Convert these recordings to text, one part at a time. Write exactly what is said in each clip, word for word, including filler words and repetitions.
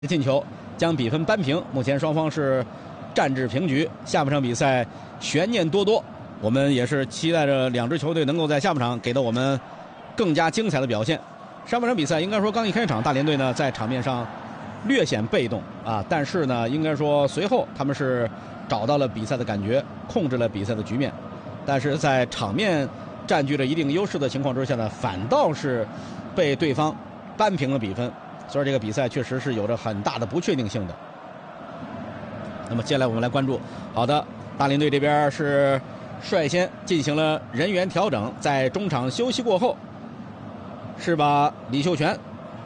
进球将比分扳平，目前双方是战至平局。下半场比赛悬念多多，我们也是期待着两支球队能够在下半场给到我们更加精彩的表现。上半场比赛应该说刚一开场，大连队呢在场面上略显被动啊，但是呢应该说随后他们是找到了比赛的感觉，控制了比赛的局面，但是在场面占据了一定优势的情况之下呢，反倒是被对方扳平了比分。所以这个比赛确实是有着很大的不确定性的。那么接下来我们来关注，好的，大连队这边是率先进行了人员调整，在中场休息过后，是把李秀全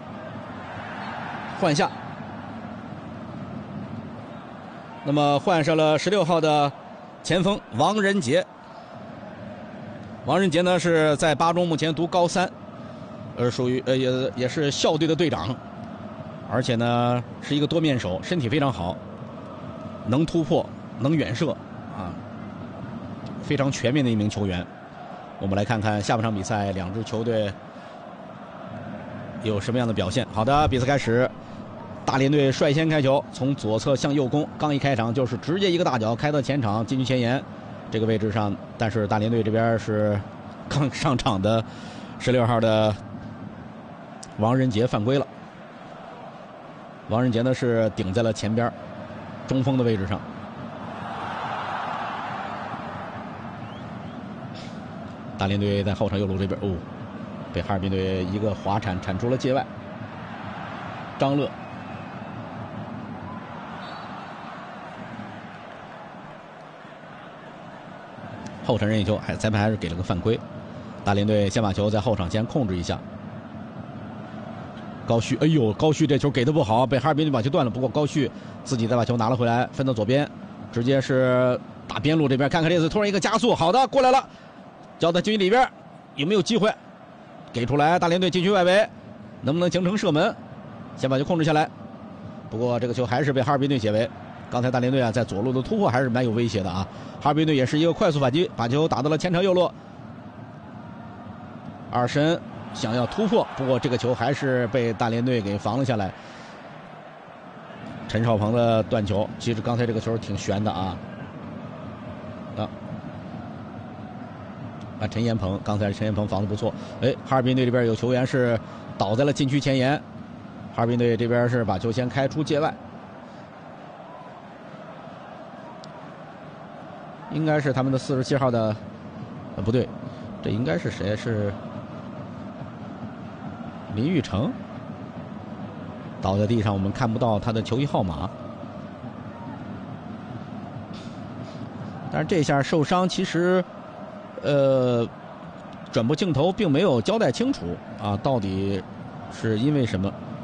换下，那么换上了十六号的前锋王仁杰。王仁杰呢是在八中目前读高三，呃，属于呃也也是校队的队长。而且呢，是一个多面手，身体非常好，能突破，能远射，啊，非常全面的一名球员。我们来看看下半场比赛两支球队有什么样的表现。好的，比赛开始，大连队率先开球，从左侧向右攻，刚一开场就是直接一个大脚开到前场禁区前沿这个位置上，但是大连队这边是刚上场的十六号的王仁杰犯规了。王仁杰呢是顶在了前边中锋的位置上，大连队在后场右路这边，哦，被哈尔滨队一个滑铲铲出了界外。张乐后场任意球，还裁判还是给了个犯规。大连队先把球在后场先控制一下。高旭，哎呦，高旭这球给的不好，被哈尔滨队把球断了。不过高旭自己再把球拿了回来，分到左边，直接是打边路这边，看看这次突然一个加速，好的，过来了，交到禁区里边，有没有机会？给出来，大连队禁区外围，能不能形成射门？先把球控制下来。不过这个球还是被哈尔滨队解围。刚才大连队啊在左路的突破还是蛮有威胁的啊。哈尔滨队也是一个快速反击，把球打到了前场右路。二神想要突破，不过这个球还是被大连队给防了下来。陈少鹏的断球，其实刚才这个球挺悬的啊。啊，啊，陈彦鹏，刚才陈彦鹏防的不错。哎，哈尔滨队这边有球员是倒在了禁区前沿，哈尔滨队这边是把球先开出界外，应该是他们的四十七号的，呃，不对，这应该是谁？是林玉成倒在地上，我们看不到他的球衣号码。但是这下受伤，其实呃转播镜头并没有交代清楚啊，到底是因为什么。